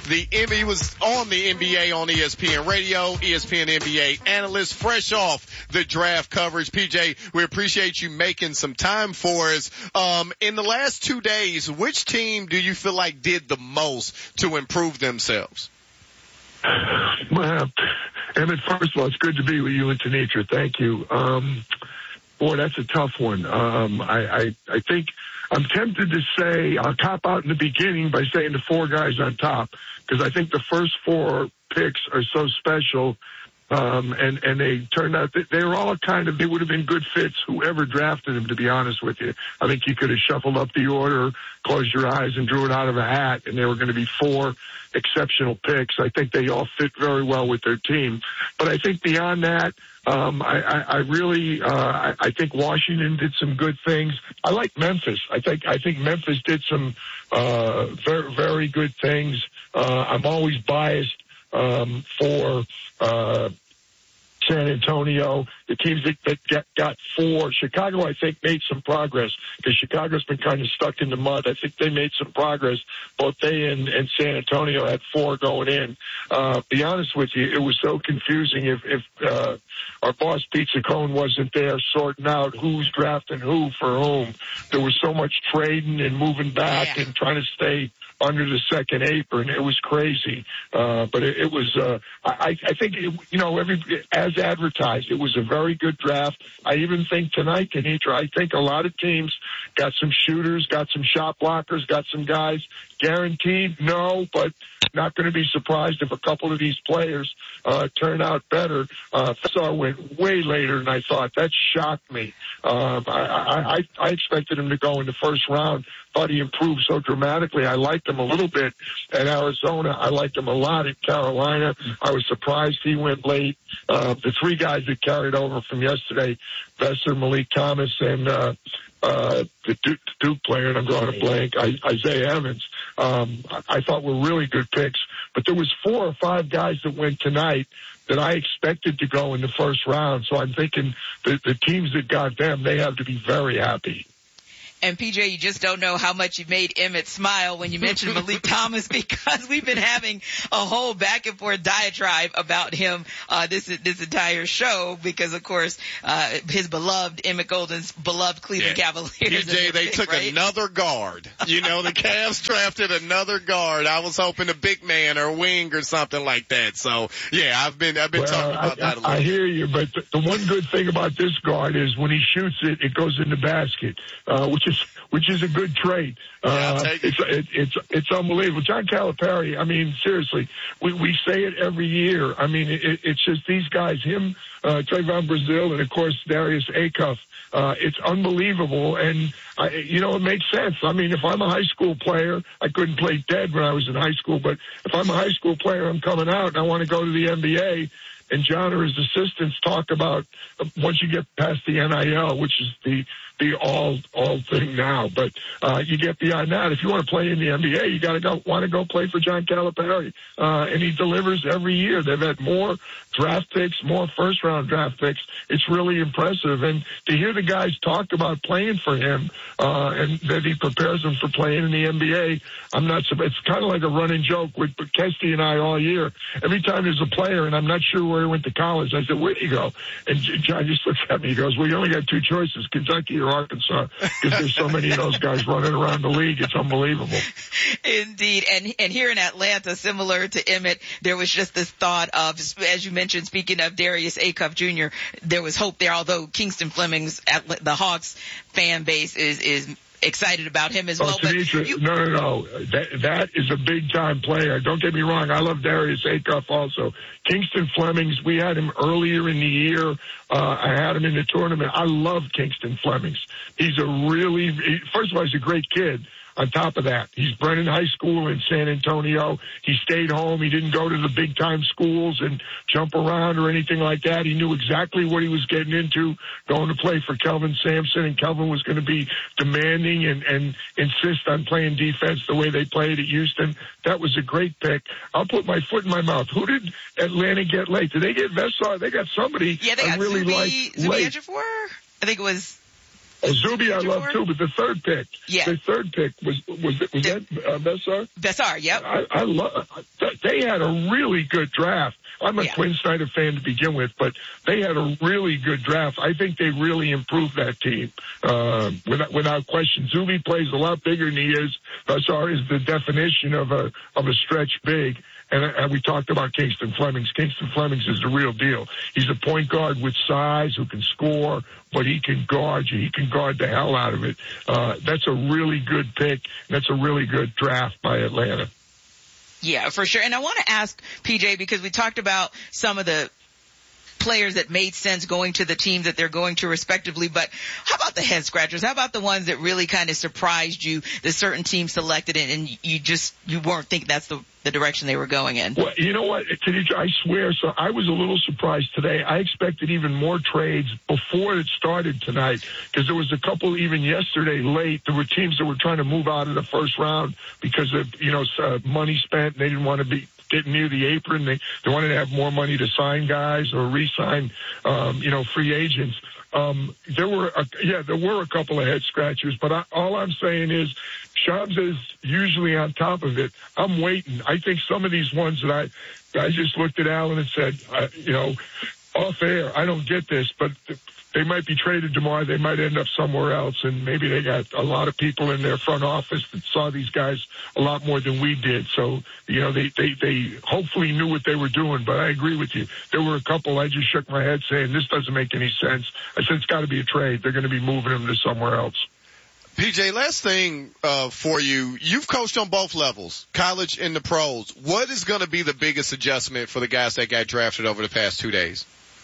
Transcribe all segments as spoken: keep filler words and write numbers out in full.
The He was on the N B A on E S P N Radio, E S P N N B A analyst, fresh off the draft coverage. P J, we appreciate you making some time for us. Um, in the last two days, which team do you feel like did the most to improve themselves? Well, Emmett, first of all, it's good to be with you and Tenitra. Thank you. Um, boy, that's a tough one. Um, I, I, I think I'm tempted to say I'll top out in the beginning by saying the four guys on top, because I think the first four picks are so special. Um, and, and they turned out that they were all kind of, they would have been good fits, whoever drafted them, to be honest with you. I think you could have shuffled up the order, closed your eyes and drew it out of a hat, and there were going to be four exceptional picks. I think they all fit very well with their team. But I think beyond that, um, I, I, I really, uh, I, I think Washington did some good things. I like Memphis. I think, I think Memphis did some, uh, very, very good things. Uh, I'm always biased um, for uh, San Antonio, the teams that, that got, got four. Chicago, I think, made some progress because Chicago's been kind of stuck in the mud. I think they made some progress. Both they and, and San Antonio had four going in. Uh, be honest with you, it was so confusing if, if uh, our boss Pete Saccone wasn't there sorting out who's drafting who for whom. There was so much trading and moving back yeah. and trying to stay under the second apron. It was crazy. Uh, but it, it was, uh, I, I think, it, you know, every, as advertised, it was a very good draft. I even think tonight, Tenitra, I think a lot of teams got some shooters, got some shot blockers, got some guys. Guaranteed? No, but not going to be surprised if a couple of these players, uh, turn out better. Uh, Fassar went way later than I thought. That shocked me. Um, I, I, I expected him to go in the first round. Thought he improved so dramatically. I liked him a little bit at Arizona. I liked him a lot at Carolina. I was surprised he went late. Uh, the three guys that carried over from yesterday, Vesser, Malik Thomas, and, uh, uh, the Duke, the Duke player, and I'm drawing a blank, Isaiah Evans, um, I thought were really good picks. But there was four or five guys that went tonight that I expected to go in the first round. So I'm thinking the, the teams that got them, they have to be very happy. And P J, you just don't know how much you made Emmett smile when you mentioned Malik Thomas, because we've been having a whole back and forth diatribe about him, uh, this, this entire show, because of course, uh, his beloved, Emmett Golden's beloved Cleveland yeah. Cavaliers. P J, they pick, took right? another guard. You know, the Cavs drafted another guard. I was hoping a big man or a wing or something like that. So yeah, I've been, I've been well, talking about I, that a little I bit. hear you, but the, the one good thing about this guard is when he shoots it, it goes in the basket, uh, which is, which is a good trait. Yeah, Uh, it. it's, it, it's, it's unbelievable. John Calipari, I mean, seriously, we, we say it every year. I mean, it, it's just these guys, him, uh, Trayvon Brazile, and of course, Darius Acuff. Uh, it's unbelievable. And, I, you know, it makes sense. I mean, if I'm a high school player, I couldn't play dead when I was in high school, but if I'm a high school player, I'm coming out and I want to go to the N B A. And John or his assistants talk about uh, once you get past the N I L, which is the the all all thing now. But uh, you get beyond that. If you want to play in the N B A, you got to go want to go play for John Calipari, uh, and he delivers every year. They've had more draft picks, more first round draft picks. It's really impressive. And to hear the guys talk about playing for him uh, and that he prepares them for playing in the N B A, I'm not. It's kind of like a running joke with Kesty and I all year. Every time there's a player, and I'm not sure where he went to college, I said, "Where'd he go?" And John just looks at me. He goes, "Well, you only got two choices: Kentucky or Arkansas," because there's so many of those guys running around the league. It's unbelievable. Indeed. And, and here in Atlanta, similar to Emmett, there was just this thought of, as you mentioned, speaking of Darius Acuff Junior, there was hope there, although Kingston Fleming's, the Hawks fan base is, is excited about him as oh, well. Tenitra, but you, no, no, no. That, that is a big-time player. Don't get me wrong. I love Darius Acuff also. Kingston Flemings, we had him earlier in the year. Uh, I had him in the tournament. I love Kingston Flemings. He's a really, first of all, he's a great kid. On top of that, he's Brennan High School in San Antonio. He stayed home. He didn't go to the big time schools and jump around or anything like that. He knew exactly what he was getting into, going to play for Kelvin Sampson, and Kelvin was going to be demanding and, and insist on playing defense the way they played at Houston. That was a great pick. I'll put my foot in my mouth. Who did Atlanta get late? Did they get Vessar? They got somebody yeah, they got I really Zuby, like Zuby late. Ejiofor? I think it was Oh, Zuby, I love too, but the third pick, yeah. the third pick was was was that uh, Bessar? Bessar, yep. I, I love. They had a really good draft. I'm a yeah. Quinn Snyder fan to begin with, but they had a really good draft. I think they really improved that team uh, without without question. Zuby plays a lot bigger than he is. Bessar is the definition of a of a stretch big. And, and we talked about Kingston Flemings. Kingston Flemings is the real deal. He's a point guard with size who can score, but he can guard you. He can guard the hell out of it. Uh, that's a really good pick. That's a really good draft by Atlanta. Yeah, for sure. And I want to ask P J, because we talked about some of the players that made sense going to the teams that they're going to respectively, but how about the head scratchers? How about the ones that really kind of surprised you, the certain teams selected it, and you just, you weren't thinking that's the, the direction they were going in? Well, you know what, I swear, so I was a little surprised today. I expected even more trades before it started tonight, because there was a couple even yesterday late. There were teams that were trying to move out of the first round because of, you know, uh, money spent. They didn't want to be getting near the apron. They, they wanted to have more money to sign guys or re-sign, um, you know, free agents. Um, there were, a, yeah, there were a couple of head scratchers, but I, all I'm saying is Shams is usually on top of it. I'm waiting. I think some of these ones that I, I just looked at Allen and said, uh, you know, off air, I don't get this, but they might be traded tomorrow. They might end up somewhere else, and maybe they got a lot of people in their front office that saw these guys a lot more than we did. So, you know, they, they, they hopefully knew what they were doing, but I agree with you. There were a couple I just shook my head saying, this doesn't make any sense. I said, it's got to be a trade. They're going to be moving them to somewhere else. P J, last thing uh, for you. You've coached on both levels, college and the pros. What is going to be the biggest adjustment for the guys that got drafted over the past two days?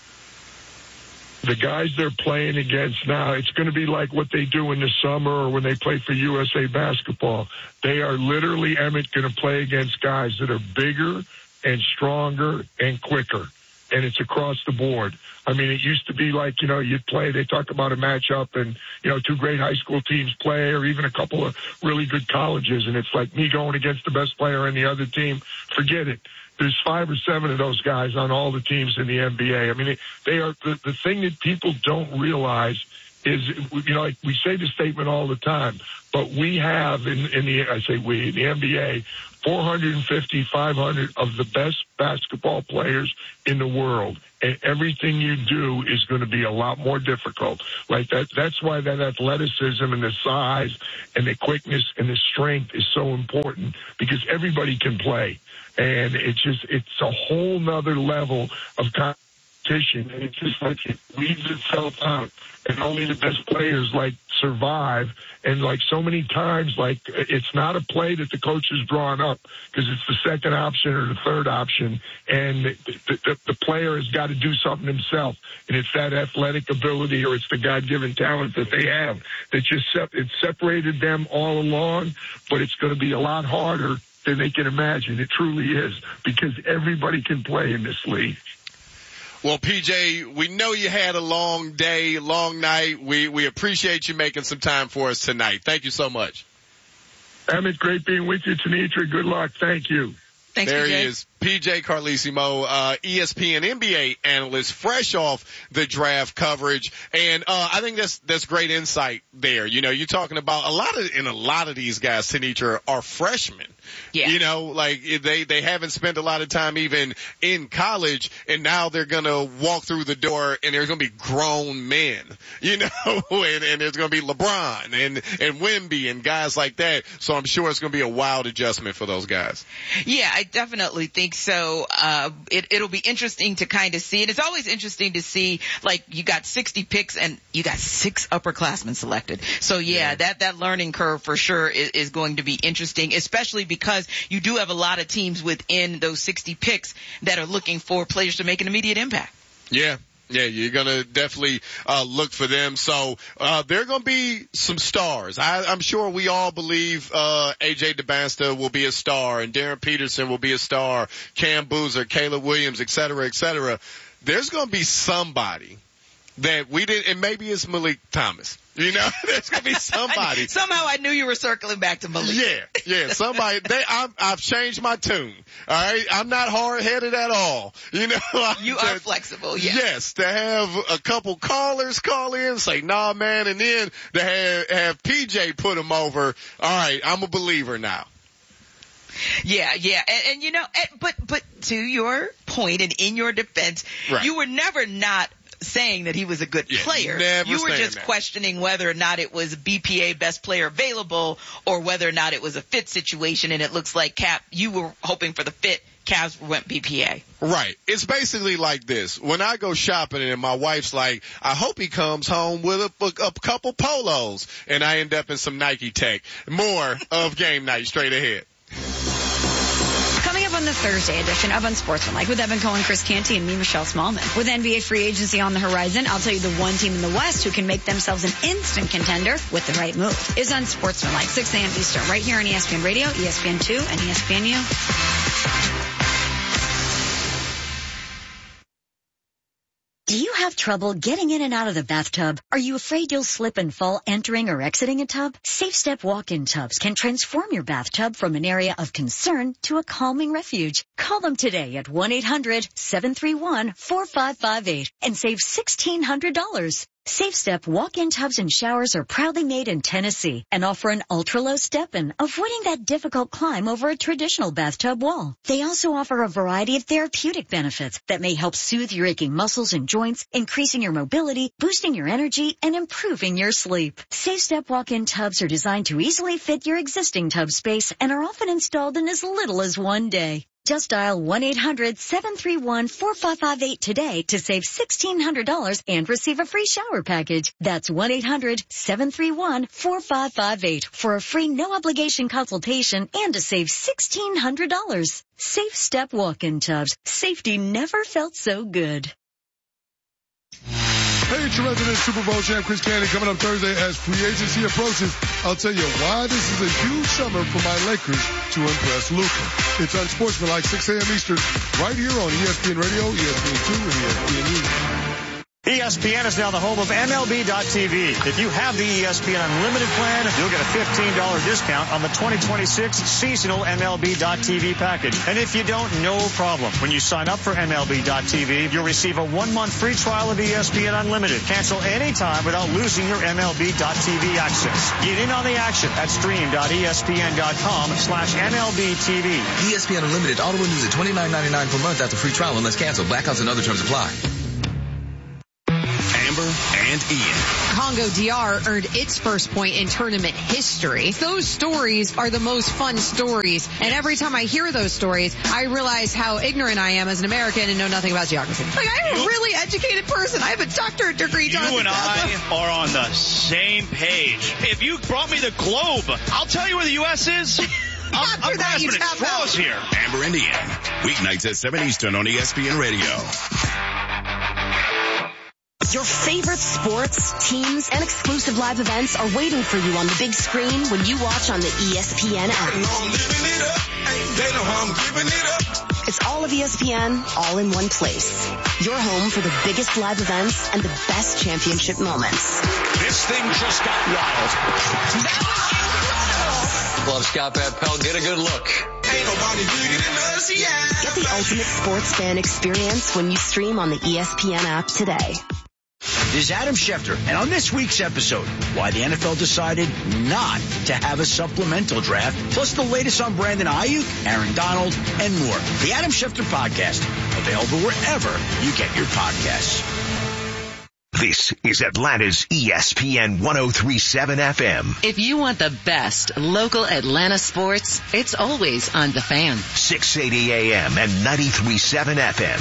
The guys they're playing against now, it's going to be like what they do in the summer or when they play for U S A Basketball. They are literally, Emmett, going to play against guys that are bigger and stronger and quicker. And it's across the board. I mean, it used to be like, you know, you'd play, they talk about a matchup and, you know, two great high school teams play or even a couple of really good colleges. And it's like me going against the best player on the other team. Forget it. There's five or seven of those guys on all the teams in the N B A. I mean, they are the, the thing that people don't realize is, you know, like we say the statement all the time, but we have in, in the, I say we, in the N B A, four hundred fifty, five hundred of the best basketball players in the world. And everything you do is going to be a lot more difficult. Like that, that's why that athleticism and the size and the quickness and the strength is so important, because everybody can play. And it's just, it's a whole nother level of competition. And it's just like it weeds itself out. And only the best players like survive. And like so many times, like it's not a play that the coach is drawing up because it's the second option or the third option. And the, the, the player has got to do something himself. And it's that athletic ability or it's the God-given talent that they have that just sep- it separated them all along. But it's going to be a lot harder than they can imagine. It truly is, because everybody can play in this league. Well, P J, we know you had a long day, long night. We we appreciate you making some time for us tonight. Thank you so much. Emmett, great being with you. Tanitra, good luck. Thank you. Thanks, there P J. he is, P J Carlesimo, uh, E S P N N B A analyst, fresh off the draft coverage. And, uh, I think that's, that's great insight there. You know, you're talking about a lot of, and a lot of these guys, Tanitra, are freshmen. Yeah. You know, like they, they haven't spent a lot of time even in college, and now they're gonna walk through the door and there's gonna be grown men, you know, and, and there's gonna be LeBron and, and Wemby and guys like that. So I'm sure it's gonna be a wild adjustment for those guys. Yeah, I definitely think so. Uh, it, it'll be interesting to kind of see. And it's always interesting to see, like, you got sixty picks and you got six upperclassmen selected. So yeah, yeah. that, that learning curve for sure is, is going to be interesting, especially because you do have a lot of teams within those sixty picks that are looking for players to make an immediate impact. Yeah. Yeah, you're going to definitely uh look for them. So uh there are going to be some stars. I, I'm sure we all believe uh A J DeBansta will be a star and Darren Peterson will be a star, Cam Boozer, Caleb Williams, et cetera, et cetera. There's going to be somebody that we didn't, and maybe it's Malik Thomas. You know, there's gonna be somebody. Somehow I knew you were circling back to Malik. Yeah, yeah, somebody. They, I'm, I've changed my tune. All right, I'm not hard-headed at all. You know, you to, are flexible. Yes. Yes, to have a couple callers call in, say, "Nah, man," and then to have have P J put him over. All right, I'm a believer now. Yeah, yeah, and, and you know, and, but but to your point, and in your defense, right. you were never not saying that he was a good yeah, player. Never you were just that. questioning whether or not it was B P A best player available, or whether or not it was a fit situation. And it looks like Cap, you were hoping for the fit. Cavs went B P A. Right. It's basically like this. When I go shopping and my wife's like, I hope he comes home with a, a, a couple polos, and I end up in some Nike Tech. More of Game Night straight ahead. Coming up on the Thursday edition of Unsportsmanlike with Evan Cohen, Chris Canty, and me, Michelle Smallman. With N B A free agency on the horizon, I'll tell you the one team in the West who can make themselves an instant contender with the right move. Is Unsportsmanlike, six a.m. Eastern, right here on E S P N Radio, E S P N two, and E S P N U. Do you have trouble getting in and out of the bathtub? Are you afraid you'll slip and fall entering or exiting a tub? Safe Step walk-in tubs can transform your bathtub from an area of concern to a calming refuge. Call them today at one eight hundred seven three one four five five eight and save sixteen hundred dollars. Safe Step walk-in tubs and showers are proudly made in Tennessee and offer an ultra-low step-in, avoiding that difficult climb over a traditional bathtub wall. They also offer a variety of therapeutic benefits that may help soothe your aching muscles and joints, increasing your mobility, boosting your energy, and improving your sleep. Safe Step walk-in tubs are designed to easily fit your existing tub space and are often installed in as little as one day. Just dial one eight hundred seven three one four five five eight today to save sixteen hundred dollars and receive a free shower package. That's one eight hundred seven three one four five five eight for a free no-obligation consultation and to save sixteen hundred dollars. Safe Step walk-in tubs. Safety never felt so good. Hey, it's your resident Super Bowl champ, Chris Canty, coming up Thursday as free agency approaches. I'll tell you why this is a huge summer for my Lakers to impress Luka. It's Unsportsmanlike, six a.m. Eastern, right here on E S P N Radio, E S P N two, and E S P N U. E S P N is now the home of M L B dot T V. If you have the E S P N Unlimited plan, you'll get a fifteen dollars discount on the twenty twenty-six seasonal M L B dot T V package. And if you don't, no problem. When you sign up for M L B dot T V, you'll receive a one-month free trial of E S P N Unlimited. Cancel anytime without losing your M L B dot T V access. Get in on the action at stream dot E S P N dot com slash M L B T V. E S P N Unlimited auto renews at twenty-nine ninety-nine per month after free trial unless canceled. Blackouts and other terms apply. And Ian. Congo D R earned its first point in tournament history. Those stories are the most fun stories. And every time I hear those stories, I realize how ignorant I am as an American and know nothing about geography. Like, I'm a really educated person. I have a doctorate degree. You and I are on the same page. If you brought me the globe, I'll tell you where the U S is. I'm, I'm grasping at straws here. Amber and Ian. Weeknights at seven Eastern on E S P N Radio. Your favorite sports, teams, and exclusive live events are waiting for you on the big screen when you watch on the E S P N app. It's all of E S P N, all in one place. Your home for the biggest live events and the best championship moments. This thing just got wild. Love Scott Van Pelt. Get a good look. Ain't nobody bigger than us, yeah. Get the ultimate sports fan experience when you stream on the E S P N app today. This is Adam Schefter, and on this week's episode, why the N F L decided not to have a supplemental draft, plus the latest on Brandon Ayuk, Aaron Donald, and more. The Adam Schefter Podcast, available wherever you get your podcasts. This is Atlanta's E S P N one oh three point seven F M. If you want the best local Atlanta sports, it's always on The Fan. six eighty A M and ninety-three point seven F M.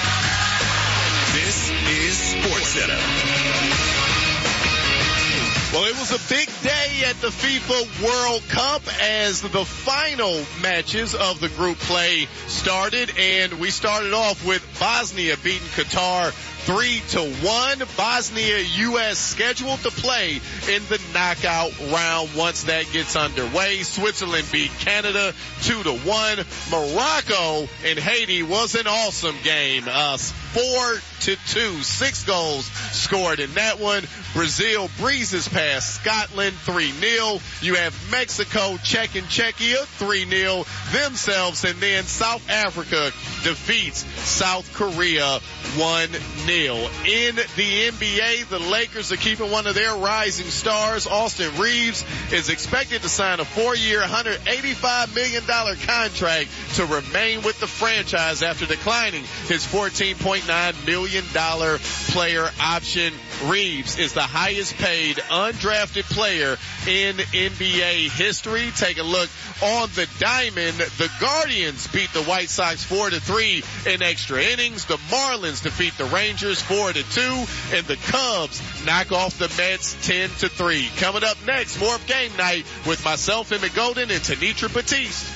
This is SportsCenter. Well, it was a big day at the FIFA World Cup as the final matches of the group play started, and we started off with Bosnia beating Qatar three to one. Bosnia, U S scheduled to play in the knockout round once that gets underway. Switzerland beat Canada two to one. Morocco and Haiti was an awesome game. Uh, four to two. Six goals scored in that one. Brazil breezes past Scotland three nil. You have Mexico checking Czechia three nil themselves, and then South Africa defeats South Korea one nil. In the N B A, the Lakers are keeping one of their rising stars. Austin Reeves is expected to sign a four-year, one hundred eighty-five million dollars contract to remain with the franchise after declining his fourteen point nine million dollars player option. Reeves is the highest paid undrafted player in N B A history. Take a look on the diamond. The Guardians beat the White Sox four to three in extra innings. The Marlins defeat the Rangers four to two, and the Cubs knock off the Mets ten to three. Coming up next, more of Game Night with myself, Emmett Golden, and Tanitra Batiste.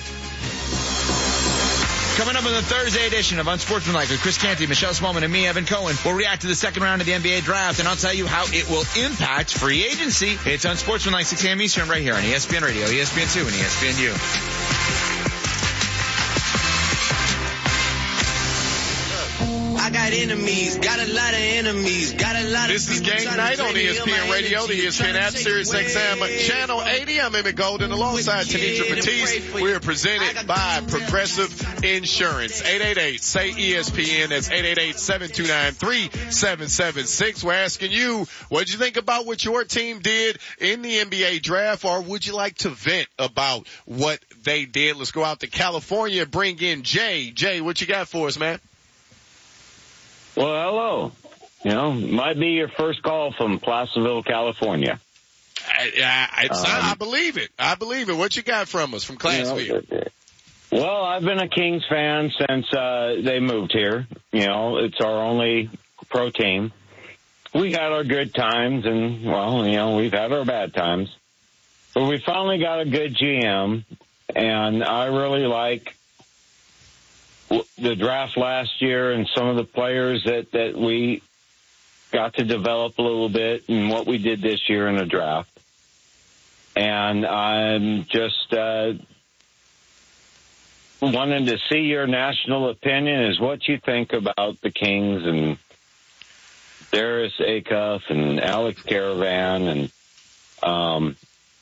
Coming up on the Thursday edition of Unsportsmanlike with Chris Canty, Michelle Smallman, and me, Evan Cohen, we'll react to the second round of the N B A draft, and I'll tell you how it will impact free agency. It's Unsportsmanlike, six a.m. Eastern, right here on E S P N Radio, E S P N two, and E S P N U. I got enemies, got a lot of enemies, got a lot this of This is Game Night on E S P N Radio, the E S P N app, Sirius X M, Channel eighty. I'm Emmett Golden alongside Tanitra Batiste. We are presented by Progressive Insurance. eight eight eight, say E S P N. That's eight eight eight, seven two nine, three seven seven six. We're asking you, what did you think about what your team did in the N B A draft, or would you like to vent about what they did? Let's go out to California, bring in Jay. Jay, what you got for us, man? Well, hello. You know, might be your first call from Placerville, California. I, I, it's, um, I believe it. I believe it. What you got from us, from Classville? You know, well, I've been a Kings fan since uh, they moved here. You know, it's our only pro team. We had our good times, and, well, you know, we've had our bad times. But we finally got a good G M, and I really like the draft last year and some of the players that, that we got to develop a little bit and what we did this year in the draft. And I'm just uh, wanting to see your national opinion is what you think about the Kings and Darius Acuff and Alex Caravan. And um,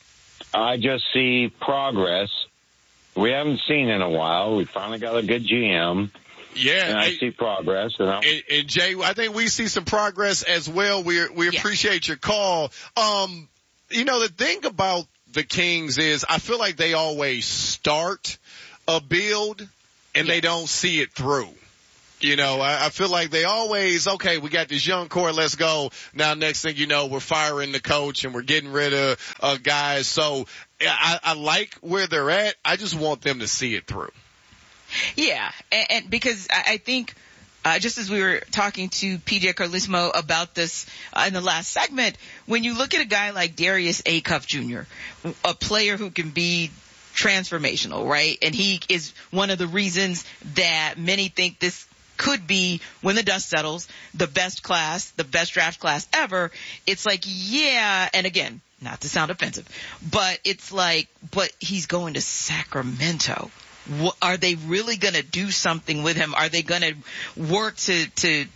I just see progress we haven't seen in a while. We finally got a good G M. Yeah. And I hey, see progress. And, and, and Jay, I think we see some progress as well. We we yeah. appreciate your call. Um, you know, the thing about the Kings is I feel like they always start a build and yeah. they don't see it through. You know, I, I feel like they always, okay, we got this young core, let's go. Now, next thing you know, we're firing the coach and we're getting rid of uh, guys. So I, I like where they're at. I just want them to see it through. Yeah, and, and because I, I think uh, just as we were talking to P J Carlesimo about this uh, in the last segment, when you look at a guy like Darius Acuff Junior, a player who can be transformational, right? And he is one of the reasons that many think this could be, when the dust settles, the best class, the best draft class ever. It's like, yeah, and again, not to sound offensive, but it's like, but he's going to Sacramento. What, are they really going to do something with him? Are they going to work to, to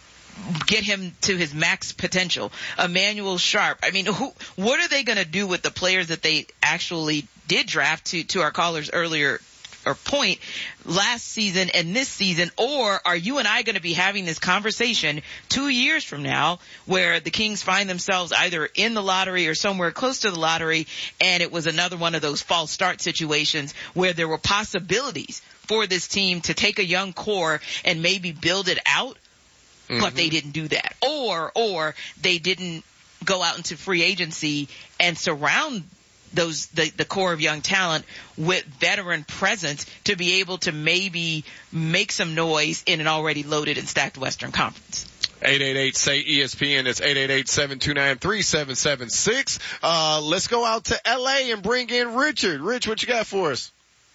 get him to his max potential? Emmanuel Sharp. I mean, who, what are they going to do with the players that they actually did draft, to, to our callers earlier or point, last season and this season? Or are you and I going to be having this conversation two years from now where the Kings find themselves either in the lottery or somewhere close to the lottery, and it was another one of those false start situations where there were possibilities for this team to take a young core and maybe build it out, mm-hmm. but they didn't do that. Or, or they didn't go out into free agency and surround those the, the core of young talent with veteran presence to be able to maybe make some noise in an already loaded and stacked Western Conference. eight eight eight, say E S P N. That's eight eight eight, seven two nine, three seven seven six. Uh, let's go out to L A and bring in Richard. Rich, what you got for us?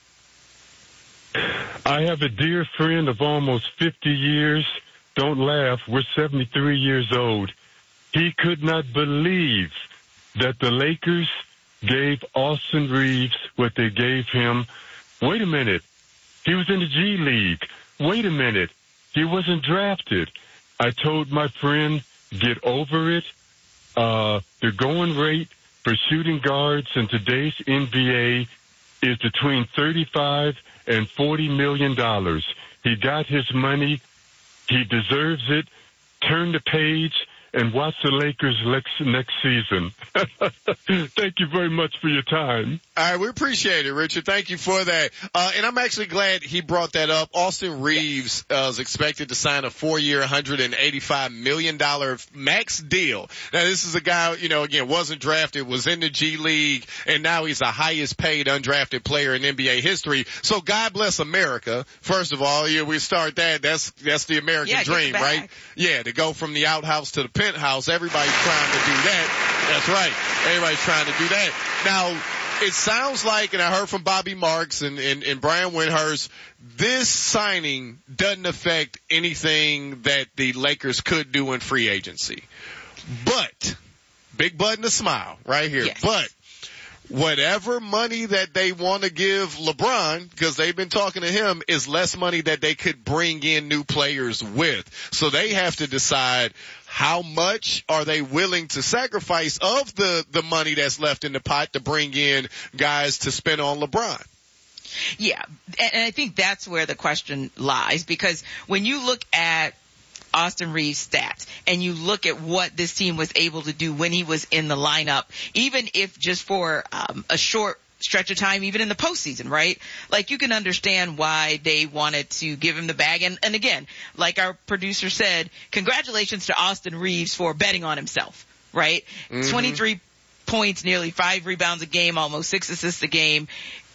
I have a dear friend of almost fifty years. Don't laugh. We're seventy-three years old. He could not believe that the Lakers gave Austin Reeves what they gave him. Wait a minute. He was in the G League. Wait a minute. He wasn't drafted. I told my friend, get over it. Uh, the going rate for shooting guards in today's N B A is between thirty-five and forty million dollars. He got his money. He deserves it. Turn the page and watch the Lakers next, next season. Thank you very much for your time. All right, we appreciate it, Richard. Thank you for that. Uh, and I'm actually glad he brought that up. Austin Reeves uh, is expected to sign a four-year, one hundred eighty-five million dollars max deal. Now, this is a guy, you know, again, wasn't drafted, was in the G League, and now he's the highest paid undrafted player in N B A history. So God bless America. First of all, yeah, we start that. That's, that's the American yeah, dream, right? Yeah, to go from the outhouse to the penthouse. Everybody's trying to do that. That's right. Everybody's trying to do that. Now, it sounds like, and I heard from Bobby Marks and, and, and Brian Windhorst, this signing doesn't affect anything that the Lakers could do in free agency. But, big button to smile right here. Yes. But, whatever money that they want to give LeBron, because they've been talking to him, is less money that they could bring in new players with. So they have to decide how much are they willing to sacrifice of the, the money that's left in the pot to bring in guys to spend on LeBron. Yeah, and I think that's where the question lies, because when you look at Austin Reeves' stats and you look at what this team was able to do when he was in the lineup, even if just for um, a short stretch of time, even in the postseason, right? Like, you can understand why they wanted to give him the bag. And, and again, like our producer said, congratulations to Austin Reeves for betting on himself, right? Mm-hmm. twenty-three points, nearly five rebounds a game, almost six assists a game.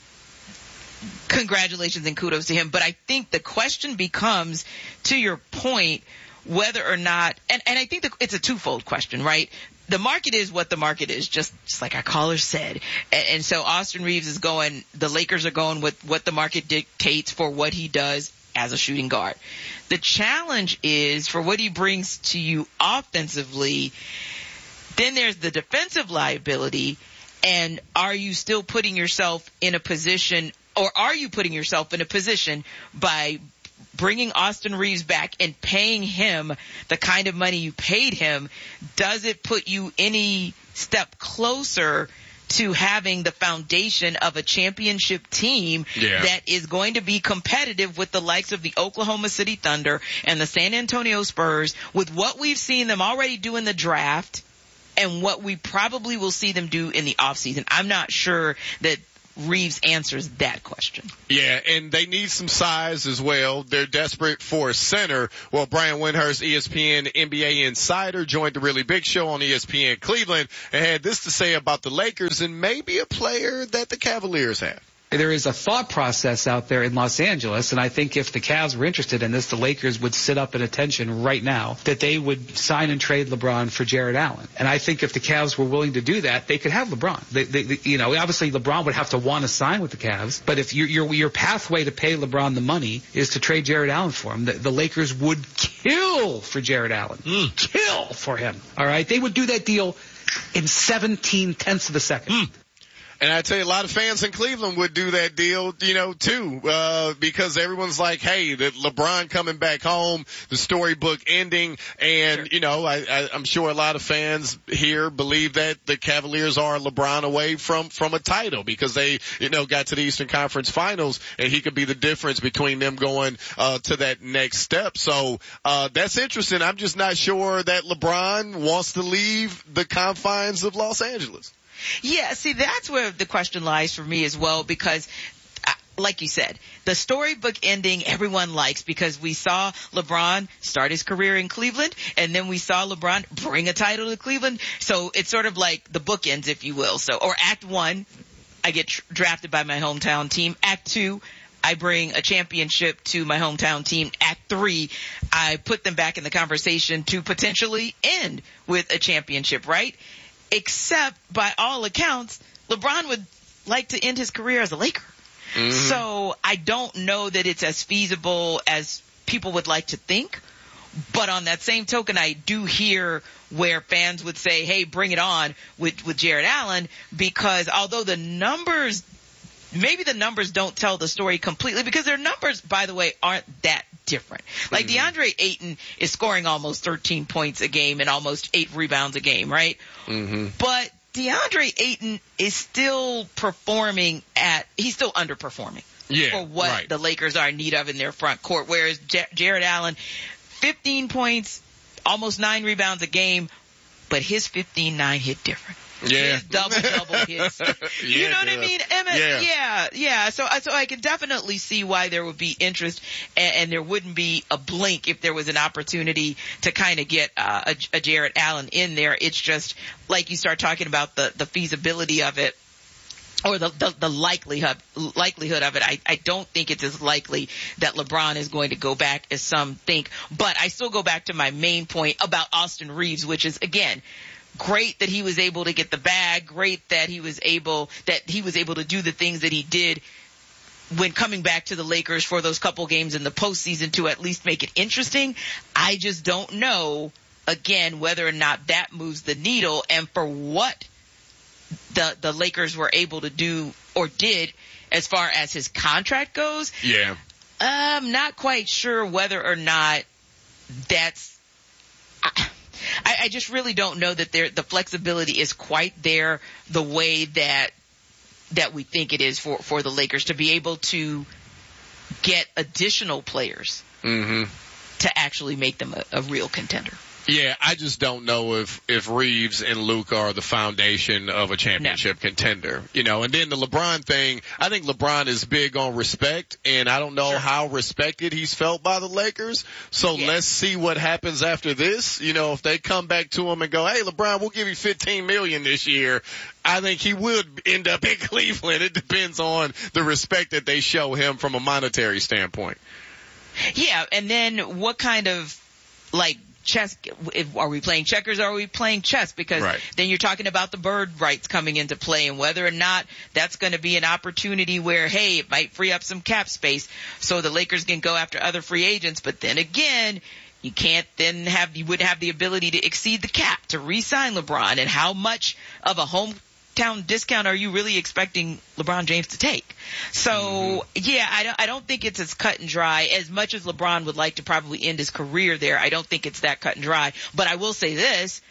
Congratulations and kudos to him. But I think the question becomes, to your point, whether or not, and, and I think the, it's a twofold question, right? The market is what the market is, just, just like our caller said. And, and so Austin Reeves is going, the Lakers are going with what the market dictates for what he does as a shooting guard. The challenge is for what he brings to you offensively. Then there's the defensive liability. And are you still putting yourself in a position, or are you putting yourself in a position by bringing Austin Reeves back and paying him the kind of money you paid him? Does it put you any step closer to having the foundation of a championship team yeah. that is going to be competitive with the likes of the Oklahoma City Thunder and the San Antonio Spurs, with what we've seen them already do in the draft and what we probably will see them do in the offseason? I'm not sure that Reeves answers that question. Yeah, and they need some size as well. They're desperate for a center. Well, Brian Windhorst, E S P N N B A insider, joined the Really Big Show on E S P N Cleveland and had this to say about the Lakers and maybe a player that the Cavaliers have. There is a thought process out there in Los Angeles, and I think if the Cavs were interested in this, the Lakers would sit up at attention right now that they would sign and trade LeBron for Jared Allen. And I think if the Cavs were willing to do that, they could have LeBron. They, they, they, you know, obviously LeBron would have to want to sign with the Cavs, but if your your your pathway to pay LeBron the money is to trade Jared Allen for him, the, the Lakers would kill for Jared Allen. Mm. Kill for him. All right? They would do that deal in seventeen tenths of a second. Mm. And I tell you, a lot of fans in Cleveland would do that deal, you know, too, uh, because everyone's like, hey, the LeBron coming back home, the storybook ending, and, sure. you know, I, I, I'm sure a lot of fans here believe that the Cavaliers are LeBron away from, from a title because they, you know, got to the Eastern Conference Finals, and he could be the difference between them going, uh, to that next step. So, uh, that's interesting. I'm just not sure that LeBron wants to leave the confines of Los Angeles. Yeah, see, that's where the question lies for me as well, because like you said, the storybook ending everyone likes because we saw LeBron start his career in Cleveland, and then we saw LeBron bring a title to Cleveland. So it's sort of like the bookends, if you will. So, or Act One, I get tr- drafted by my hometown team. Act Two, I bring a championship to my hometown team at three, I put them back in the conversation to potentially end with a championship, right? Except by all accounts, LeBron would like to end his career as a Laker. Mm-hmm. So I don't know that it's as feasible as people would like to think. But on that same token, I do hear where fans would say, hey, bring it on with, with Jarrett Allen, because although the numbers, maybe the numbers don't tell the story completely, because their numbers, by the way, aren't that different. Like mm-hmm. DeAndre Ayton is scoring almost thirteen points a game and almost eight rebounds a game, right? Mm-hmm. But DeAndre Ayton is still performing at, he's still underperforming yeah, for what right. the Lakers are in need of in their front court, whereas J- Jarrett Allen, fifteen points, almost nine rebounds a game, but his fifteen nine hit different. Yeah. His double-double hits. yeah, you know what I mean, Emmett? Yeah. yeah, yeah. So, so I can definitely see why there would be interest, and, and there wouldn't be a blink if there was an opportunity to kind of get uh, a, a Jarrett Allen in there. It's just like you start talking about the, the feasibility of it, or the, the, the likelihood, likelihood of it. I, I don't think it's as likely that LeBron is going to go back as some think. But I still go back to my main point about Austin Reeves, which is, again, great that he was able to get the bag. Great that he was able, that he was able to do the things that he did when coming back to the Lakers for those couple games in the postseason to at least make it interesting. I just don't know, again, whether or not that moves the needle, and for what the the Lakers were able to do or did as far as his contract goes. Yeah. I'm not quite sure whether or not that's I, I just really don't know that there the flexibility is quite there the way that that we think it is for, for the Lakers to be able to get additional players mm-hmm. to actually make them a, a real contender. Yeah, I just don't know if, if Reeves and Luka are the foundation of a championship no. contender. You know, and then the LeBron thing, I think LeBron is big on respect, and I don't know sure. how respected he's felt by the Lakers. So yeah. let's see what happens after this. You know, if they come back to him and go, hey, LeBron, we'll give you fifteen million dollars this year, I think he would end up in Cleveland. It depends on the respect that they show him from a monetary standpoint. Yeah, and then what kind of, like, chess, if, are we playing checkers or are we playing chess? Because right. then you're talking about the bird rights coming into play and whether or not that's going to be an opportunity where, hey, it might free up some cap space so the Lakers can go after other free agents. But then again, you can't then have, you wouldn't have the ability to exceed the cap to re-sign LeBron. And how much of a hometown discount are you really expecting LeBron James to take? So mm-hmm. yeah, I don't, I don't think it's as cut and dry as much as LeBron would like to probably end his career there. I don't think it's that cut and dry, but I will say this.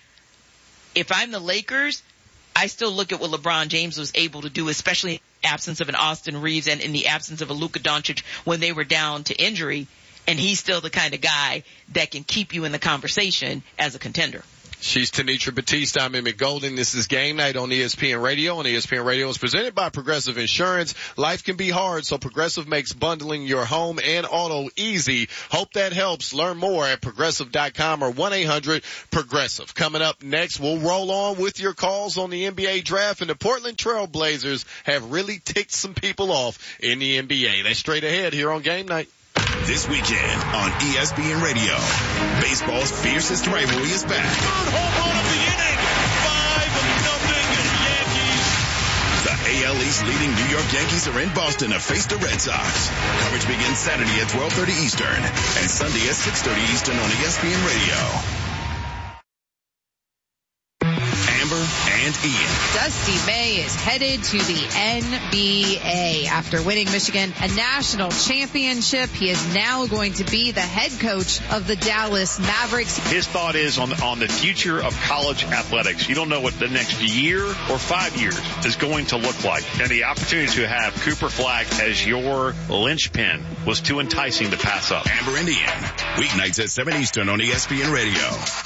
If I'm the Lakers, I still look at what LeBron James was able to do, especially in the absence of an Austin Reeves and in the absence of a Luka Doncic when they were down to injury. And he's still the kind of guy that can keep you in the conversation as a contender. She's Tenitra Batiste. I'm Emmett Golden. This is Game Night on E S P N Radio. And E S P N Radio is presented by Progressive Insurance. Life can be hard, so Progressive makes bundling your home and auto easy. Hope that helps. Learn more at progressive dot com or one eight hundred progressive. Coming up next, we'll roll on with your calls on the N B A draft. And the Portland Trail Blazers have really ticked some people off in the N B A. That's straight ahead here on Game Night. This weekend on E S P N Radio, baseball's fiercest rivalry is back. Third home run of the inning. five nothing Yankees. The A L East leading New York Yankees are in Boston to face the Red Sox. Coverage begins Saturday at twelve thirty Eastern and Sunday at six thirty Eastern on E S P N Radio. And Ian. Dusty May is headed to the N B A. After winning Michigan a national championship, he is now going to be the head coach of the Dallas Mavericks. His thought is on, on the future of college athletics. You don't know what the next year or five years is going to look like. And the opportunity to have Cooper Flag as your linchpin was too enticing to pass up. Amber and Ian, weeknights at seven Eastern on E S P N Radio.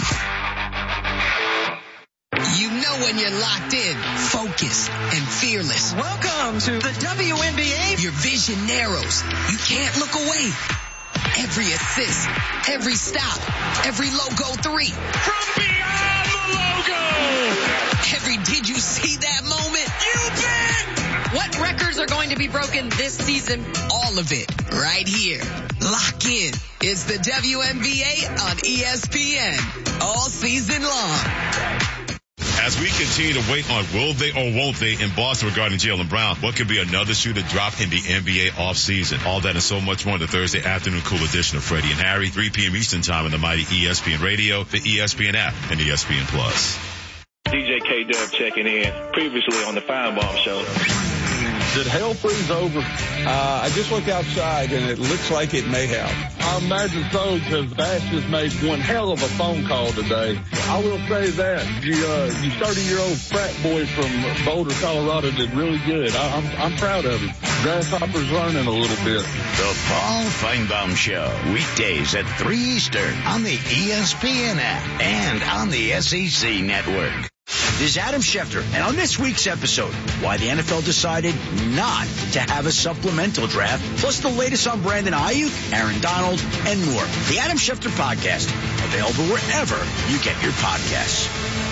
You know when you're locked in, focused, and fearless. Welcome to the W N B A. Your vision narrows. You can't look away. Every assist, every stop, every logo three. From beyond the logo. Every did you see that moment? You bet. What records are going to be broken this season? All of it, right here. Lock in. It's the W N B A on E S P N. All season long. As we continue to wait on will they or won't they in Boston regarding Jaylen Brown, what could be another shoe to drop in the N B A offseason? All that and so much more in the Thursday afternoon cool edition of Freddie and Harry, three p.m. Eastern time on the mighty E S P N Radio, the E S P N app, and E S P N Plus. D J K-Dub checking in, previously on the Feinbaum Show. Did hell freeze over? Uh, I just looked outside, and it looks like it may have. I imagine so, because Bass just made one hell of a phone call today. I will say that. You, uh, you thirty-year-old frat boy from Boulder, Colorado did really good. I, I'm, I'm proud of him. Grasshopper's learning a little bit. The Paul Feinbaum Show, weekdays at three Eastern on the E S P N app and on the S E C Network. This is Adam Schefter, and on this week's episode, why the N F L decided not to have a supplemental draft, plus the latest on Brandon Ayuk, Aaron Donald, and more. The Adam Schefter Podcast, available wherever you get your podcasts.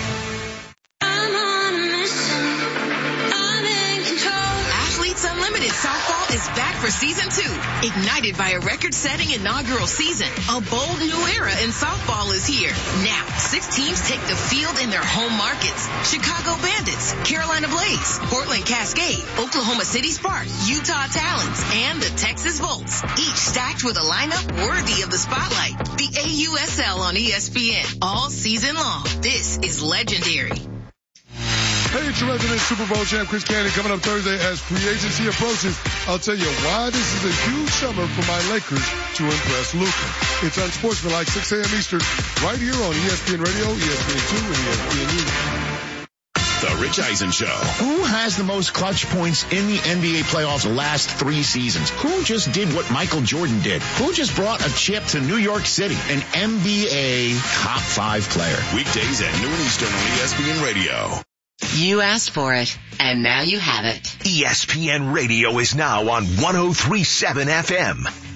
Athletes Unlimited Softball is back for season two. Ignited by a record-setting inaugural season, a bold new era in softball is here. Now, six teams take the field in their home markets. Chicago Bandits, Carolina Blaze, Portland Cascade, Oklahoma City Sparks, Utah Talons, and the Texas Volts. Each stacked with a lineup worthy of the spotlight. The A U S L on E S P N all season long. This is legendary. Hey, it's your resident Super Bowl champ, Chris Canty, coming up Thursday as free agency approaches. I'll tell you why this is a huge summer for my Lakers to impress Luka. It's Unsportsmanlike, six a.m. Eastern, right here on E S P N Radio, E S P N two, and E S P N News. The Rich Eisen Show. Who has the most clutch points in the N B A playoffs the last three seasons? Who just did what Michael Jordan did? Who just brought a chip to New York City? An N B A top five player. Weekdays at noon Eastern on E S P N Radio. You asked for it, and now you have it. E S P N Radio is now on one oh three point seven F M.